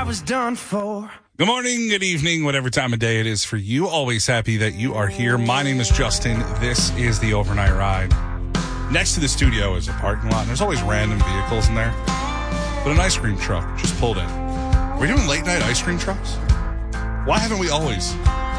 was done for. Good morning, good evening, whatever time of day it is for you. Always happy that you are here. My name is Justin. This is the Overnight Ride. Next to the studio is a parking lot, and there's always random vehicles in there. But an ice cream truck just pulled in. Are we doing late night ice cream trucks? Why haven't we always